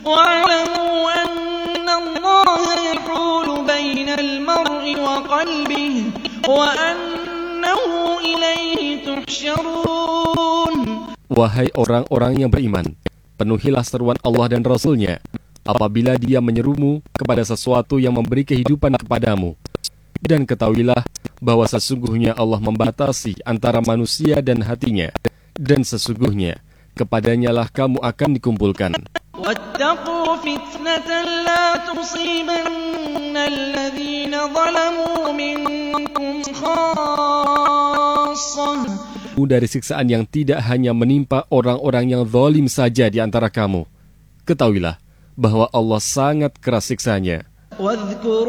وَاعْلَمُوا أَنَّ اللَّهَ يَحُولُ بَيْنَ الْمَرْءِ وَقَلْبِهِ وَأَنَّهُ إِلَيْهِ تُحْشَرُونَ. Wahai orang-orang yang beriman, penuhilah seruan Allah dan Rasul-Nya apabila Dia menyerumu kepada sesuatu yang memberi kehidupan kepadamu. Dan ketahuilah bahwa sesungguhnya Allah membatasi antara manusia dan hatinya, dan sesungguhnya kepadanya lah kamu akan dikumpulkan. وَاتَّقُوا فِتْنَةً لَا تُصِيبَنَّ الَّذِينَ ظَلَمُوا مِنكُمْ خَاصَّةً. Dari siksaan yang tidak hanya menimpa orang-orang yang zalim saja di antara kamu. Ketahuilah bahwa Allah sangat keras siksanya. وَاذْكُرُوا